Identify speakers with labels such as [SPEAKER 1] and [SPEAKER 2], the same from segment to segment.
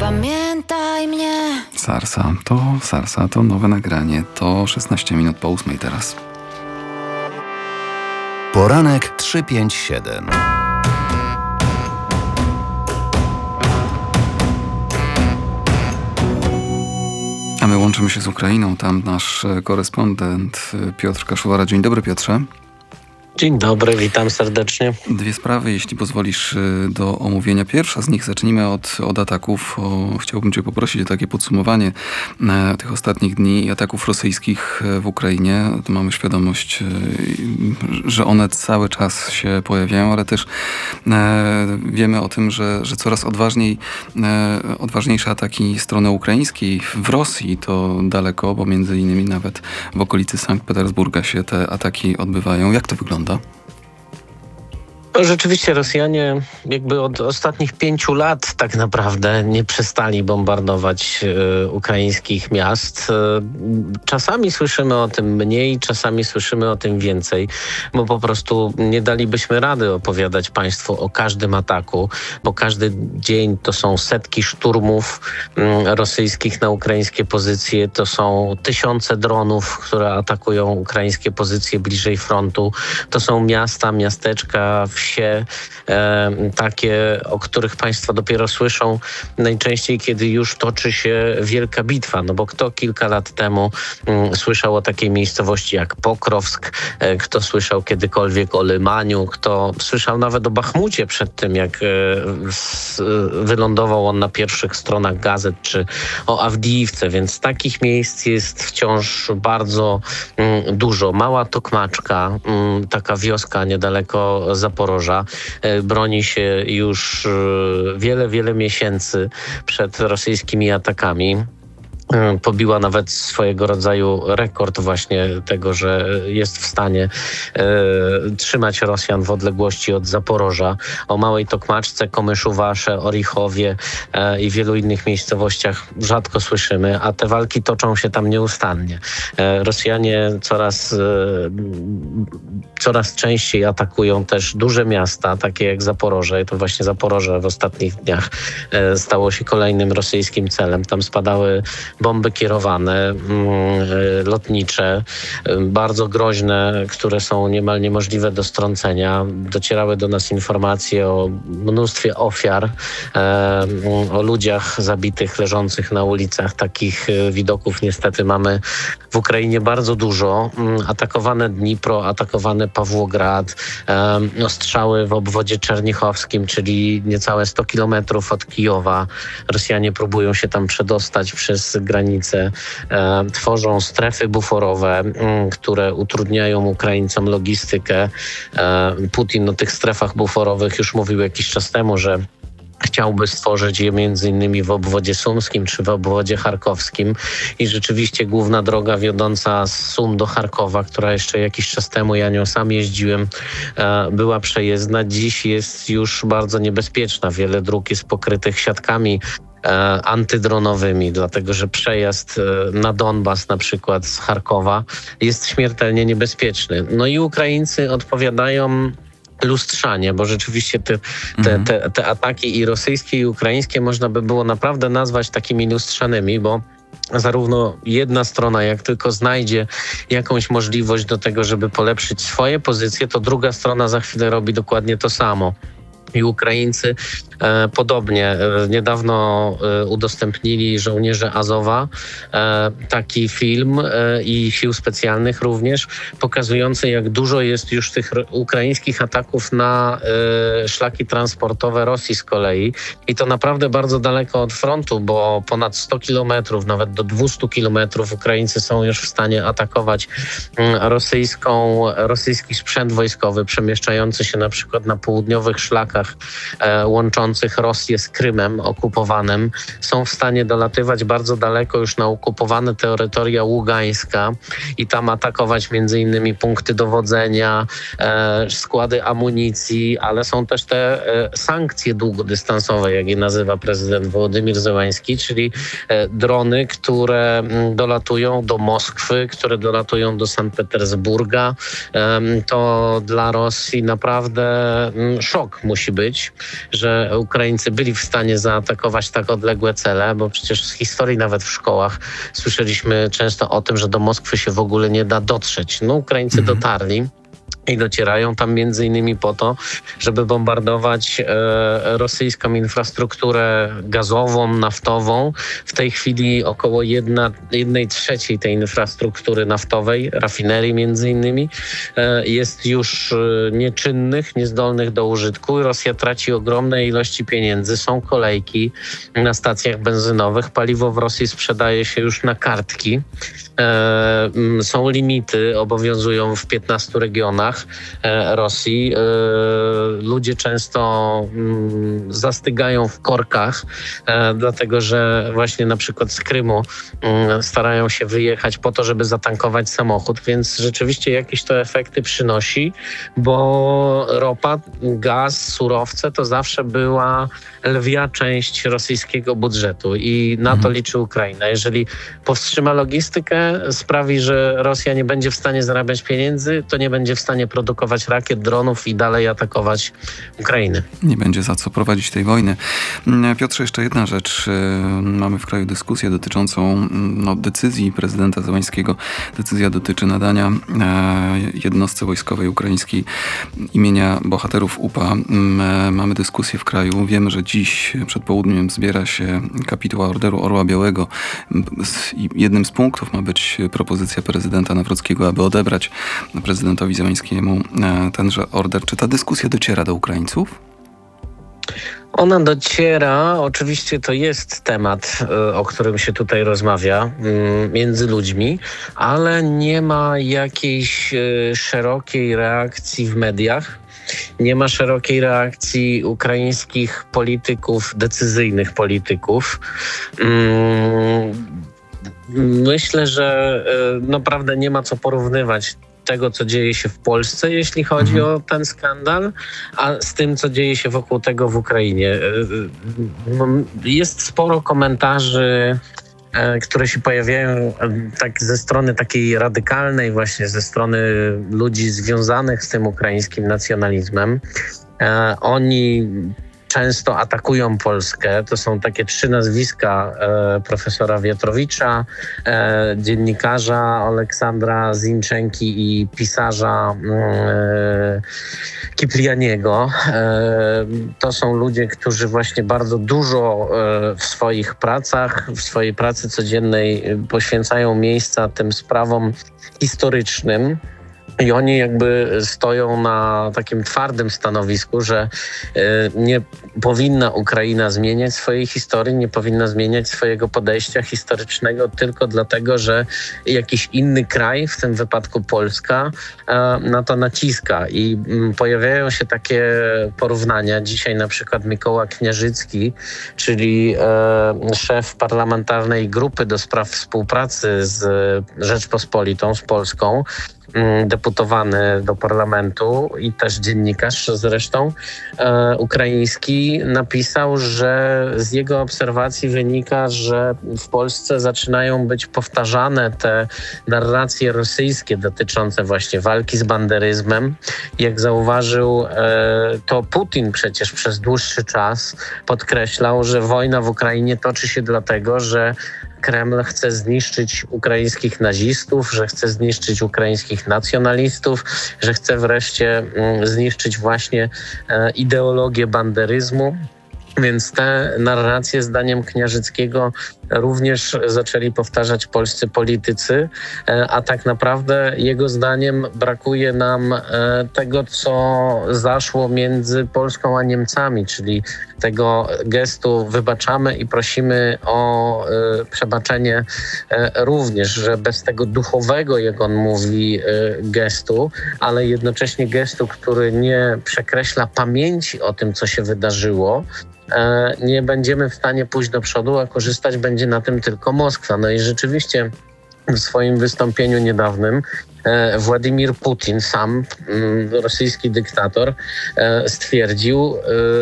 [SPEAKER 1] Zapamiętaj mnie.
[SPEAKER 2] Sarsa to nowe nagranie. To 16 minut po 8 teraz.
[SPEAKER 3] Poranek 357.
[SPEAKER 2] A my łączymy się z Ukrainą. Tam nasz korespondent Piotr Kaszuwara. Dzień dobry, Piotrze.
[SPEAKER 4] Dzień dobry, witam serdecznie.
[SPEAKER 2] Dwie sprawy, jeśli pozwolisz, do omówienia. Pierwsza z nich, zacznijmy od ataków. Chciałbym cię poprosić o takie podsumowanie tych ostatnich dni ataków rosyjskich w Ukrainie. To mamy świadomość, że one cały czas się pojawiają, ale też wiemy o tym, że coraz odważniejsze ataki strony ukraińskiej w Rosji to daleko, bo między innymi nawet w okolicy Sankt Petersburga się te ataki odbywają. Jak to wygląda?
[SPEAKER 4] Rzeczywiście Rosjanie jakby od ostatnich 5 lat tak naprawdę nie przestali bombardować ukraińskich miast. Czasami słyszymy o tym mniej, czasami słyszymy o tym więcej, bo po prostu nie dalibyśmy rady opowiadać Państwu o każdym ataku, bo każdy dzień to są setki szturmów rosyjskich na ukraińskie pozycje, to są tysiące dronów, które atakują ukraińskie pozycje bliżej frontu, to są miasta, miasteczka, wsie, takie, o których Państwo dopiero słyszą najczęściej, kiedy już toczy się wielka bitwa. No bo kto kilka lat temu słyszał o takiej miejscowości jak Pokrowsk, kto słyszał kiedykolwiek o Lymaniu, kto słyszał nawet o Bachmucie przed tym, jak wylądował on na pierwszych stronach gazet, czy o Awdijiwce, więc takich miejsc jest wciąż bardzo dużo. Mała Tokmaczka, taka wioska niedaleko Zaporoża, broni się już wiele miesięcy przed rosyjskimi atakami. Pobiła nawet swojego rodzaju rekord właśnie tego, że jest w stanie trzymać Rosjan w odległości od Zaporoża. O Małej Tokmaczce, Komyszuwasze, Orichowie i wielu innych miejscowościach rzadko słyszymy, a te walki toczą się tam nieustannie. Rosjanie coraz częściej atakują też duże miasta, takie jak Zaporoże. I to właśnie Zaporoże w ostatnich dniach stało się kolejnym rosyjskim celem. Tam spadały bomby kierowane, lotnicze, bardzo groźne, które są niemal niemożliwe do strącenia. Docierały do nas informacje o mnóstwie ofiar, o ludziach zabitych, leżących na ulicach. Takich widoków niestety mamy w Ukrainie bardzo dużo. Atakowane Dnipro, atakowane Pawłograd, ostrzały w obwodzie czernichowskim, czyli niecałe 100 kilometrów od Kijowa. Rosjanie próbują się tam przedostać przez granicę. Tworzą strefy buforowe, które utrudniają Ukraińcom logistykę. Putin o tych strefach buforowych już mówił jakiś czas temu, że chciałby stworzyć je między innymi w obwodzie sumskim czy w obwodzie charkowskim i rzeczywiście główna droga wiodąca z Sum do Charkowa, która jeszcze jakiś czas temu, ja nią sam jeździłem, była przejezdna. Dziś jest już bardzo niebezpieczna. Wiele dróg jest pokrytych siatkami antydronowymi, dlatego że przejazd na Donbas na przykład z Charkowa jest śmiertelnie niebezpieczny. No i Ukraińcy odpowiadają lustrzanie, bo rzeczywiście te ataki i rosyjskie, i ukraińskie można by było naprawdę nazwać takimi lustrzanymi, bo zarówno jedna strona, jak tylko znajdzie jakąś możliwość do tego, żeby polepszyć swoje pozycje, to druga strona za chwilę robi dokładnie to samo. I Ukraińcy podobnie. Niedawno udostępnili żołnierze Azowa taki film i sił specjalnych również, pokazujący, jak dużo jest już tych ukraińskich ataków na szlaki transportowe Rosji z kolei. I to naprawdę bardzo daleko od frontu, bo ponad 100 kilometrów, nawet do 200 kilometrów Ukraińcy są już w stanie atakować rosyjski sprzęt wojskowy przemieszczający się na przykład na południowych szlakach łączących Rosję z Krymem okupowanym. Są w stanie dolatywać bardzo daleko już na okupowane terytoria Ługańska i tam atakować między innymi punkty dowodzenia, składy amunicji, ale są też te sankcje długodystansowe, jak je nazywa prezydent Wołodymyr Zełański, czyli drony, które dolatują do Moskwy, które dolatują do Sankt Petersburga. To dla Rosji naprawdę szok musi być, że Ukraińcy byli w stanie zaatakować tak odległe cele, bo przecież z historii nawet w szkołach słyszeliśmy często o tym, że do Moskwy się w ogóle nie da dotrzeć. No Ukraińcy dotarli. I docierają tam między innymi po to, żeby bombardować rosyjską infrastrukturę gazową, naftową. W tej chwili około 1/3 tej infrastruktury naftowej, rafinerii między innymi, jest już nieczynnych, niezdolnych do użytku. Rosja traci ogromne ilości pieniędzy. Są kolejki na stacjach benzynowych. Paliwo w Rosji sprzedaje się już na kartki. Są limity, obowiązują w 15 regionach Rosji. Ludzie często zastygają w korkach, dlatego że właśnie na przykład z Krymu starają się wyjechać po to, żeby zatankować samochód, więc rzeczywiście jakieś to efekty przynosi, bo ropa, gaz, surowce to zawsze była lwia część rosyjskiego budżetu i na to liczy Ukraina. Jeżeli powstrzyma logistykę, sprawi, że Rosja nie będzie w stanie zarabiać pieniędzy, to nie będzie w stanie produkować rakiet, dronów i dalej atakować Ukrainę.
[SPEAKER 2] Nie będzie za co prowadzić tej wojny. Piotrze, jeszcze jedna rzecz. Mamy w kraju dyskusję dotyczącą decyzji prezydenta Zełańskiego. Decyzja dotyczy nadania jednostce wojskowej ukraińskiej imienia bohaterów UPA. Mamy dyskusję w kraju. Wiemy, że dziś przed południem zbiera się kapituła Orderu Orła Białego. Jednym z punktów ma być propozycja prezydenta Nawrockiego, aby odebrać prezydentowi Zełańskiemu tenże order. Czy ta dyskusja dociera do Ukraińców?
[SPEAKER 4] Ona dociera, oczywiście to jest temat, o którym się tutaj rozmawia między ludźmi, ale nie ma jakiejś szerokiej reakcji w mediach. Nie ma szerokiej reakcji ukraińskich polityków, decyzyjnych polityków. Myślę, że naprawdę nie ma co porównywać tego, co dzieje się w Polsce, jeśli chodzi o ten skandal, a z tym, co dzieje się wokół tego w Ukrainie. Jest sporo komentarzy, które się pojawiają tak ze strony takiej radykalnej, właśnie ze strony ludzi związanych z tym ukraińskim nacjonalizmem. Oni często atakują Polskę. To są takie 3 nazwiska profesora Wietrowicza, dziennikarza Aleksandra Zinczenki i pisarza Kiplianiego. To są ludzie, którzy właśnie bardzo dużo w swoich pracach, w swojej pracy codziennej poświęcają miejsca tym sprawom historycznym. I oni jakby stoją na takim twardym stanowisku, że nie powinna Ukraina zmieniać swojej historii, nie powinna zmieniać swojego podejścia historycznego tylko dlatego, że jakiś inny kraj, w tym wypadku Polska, na to naciska. I pojawiają się takie porównania. Dzisiaj na przykład Mikołaj Kniarzycki, czyli szef parlamentarnej grupy do spraw współpracy z Rzeczpospolitą, z Polską, deputowany do parlamentu i też dziennikarz zresztą ukraiński, napisał, że z jego obserwacji wynika, że w Polsce zaczynają być powtarzane te narracje rosyjskie dotyczące właśnie walki z banderyzmem. Jak zauważył, to Putin przecież przez dłuższy czas podkreślał, że wojna w Ukrainie toczy się dlatego, że Kreml chce zniszczyć ukraińskich nazistów, że chce zniszczyć ukraińskich nacjonalistów, że chce wreszcie zniszczyć właśnie ideologię banderyzmu. Więc te narracje, zdaniem Kniarzyckiego, również zaczęli powtarzać polscy politycy, a tak naprawdę jego zdaniem brakuje nam tego, co zaszło między Polską a Niemcami, czyli tego gestu wybaczamy i prosimy o przebaczenie również, że bez tego duchowego, jak on mówi, gestu, ale jednocześnie gestu, który nie przekreśla pamięci o tym, co się wydarzyło, nie będziemy w stanie pójść do przodu, a korzystać będzie na tym tylko Moskwa. No i rzeczywiście w swoim wystąpieniu niedawnym Władimir Putin, sam rosyjski dyktator, stwierdził,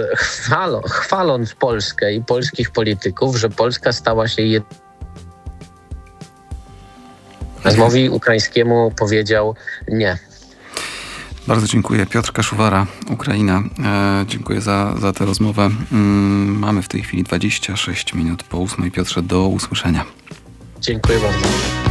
[SPEAKER 4] chwaląc Polskę i polskich polityków, że Polska stała się Węzłowi ukraińskiemu powiedział nie.
[SPEAKER 2] Bardzo dziękuję. Piotr Kaszuwara, Ukraina. Dziękuję za tę rozmowę. Mamy w tej chwili 26 minut po 8. Piotrze, do usłyszenia.
[SPEAKER 4] Dziękuję bardzo.